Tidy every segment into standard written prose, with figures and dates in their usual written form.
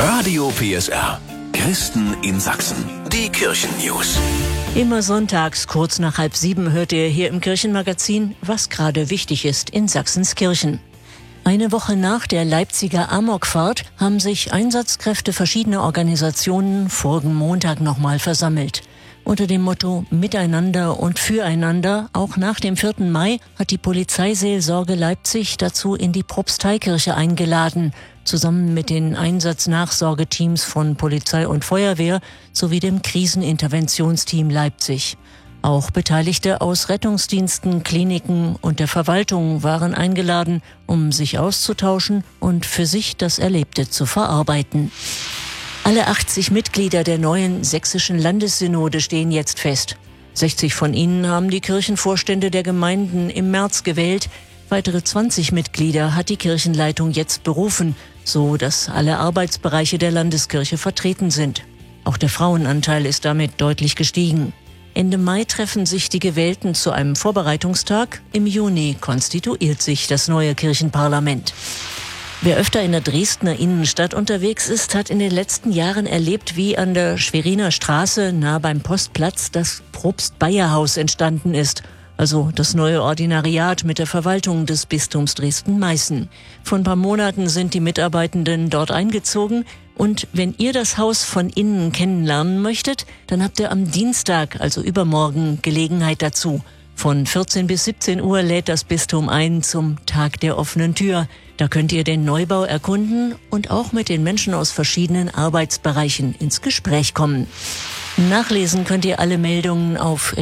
Radio PSR. Christen in Sachsen. Die Kirchennews. Immer sonntags kurz nach 6:30 hört ihr hier im Kirchenmagazin, was gerade wichtig ist in Sachsens Kirchen. Eine Woche nach der Leipziger Amokfahrt haben sich Einsatzkräfte verschiedener Organisationen vorigen Montag nochmal versammelt. Unter dem Motto Miteinander und Füreinander, auch nach dem 4. Mai, hat die Polizeiseelsorge Leipzig dazu in die Propsteikirche eingeladen, zusammen mit den Einsatznachsorgeteams von Polizei und Feuerwehr sowie dem Kriseninterventionsteam Leipzig. Auch Beteiligte aus Rettungsdiensten, Kliniken und der Verwaltung waren eingeladen, um sich auszutauschen und für sich das Erlebte zu verarbeiten. Alle 80 Mitglieder der neuen sächsischen Landessynode stehen jetzt fest. 60 von ihnen haben die Kirchenvorstände der Gemeinden im März gewählt. Weitere 20 Mitglieder hat die Kirchenleitung jetzt berufen, so dass alle Arbeitsbereiche der Landeskirche vertreten sind. Auch der Frauenanteil ist damit deutlich gestiegen. Ende Mai treffen sich die Gewählten zu einem Vorbereitungstag. Im Juni konstituiert sich das neue Kirchenparlament. Wer öfter in der Dresdner Innenstadt unterwegs ist, hat in den letzten Jahren erlebt, wie an der Schweriner Straße nahe beim Postplatz das Propst-Bayer-Haus entstanden ist. Also das neue Ordinariat mit der Verwaltung des Bistums Dresden-Meißen. Vor ein paar Monaten sind die Mitarbeitenden dort eingezogen. Und wenn ihr das Haus von innen kennenlernen möchtet, dann habt ihr am Dienstag, also übermorgen, Gelegenheit dazu. Von 14 bis 17 Uhr lädt das Bistum ein zum Tag der offenen Tür. Da könnt ihr den Neubau erkunden und auch mit den Menschen aus verschiedenen Arbeitsbereichen ins Gespräch kommen. Nachlesen könnt ihr alle Meldungen auf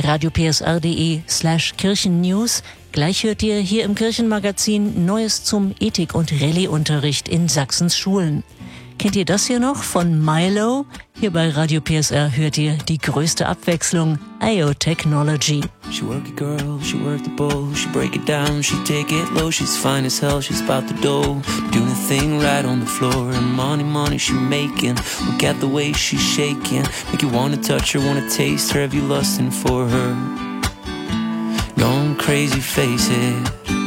radiopsr.de/Kirchennews. Gleich hört ihr hier im Kirchenmagazin Neues zum Ethik- und Rallye-Unterricht in Sachsens Schulen. Kennt ihr das hier noch von Milo? Hier bei Radio PSR hört ihr die größte Abwechslung, IO Technology. She work it girl, she work the bowl, she break it down, she take it low, she's fine as hell, she's about the dough, doing the thing right on the floor, and money she making, look at the way she's shaking, make you wanna touch her, wanna taste her, have you lusting for her, going crazy, face it.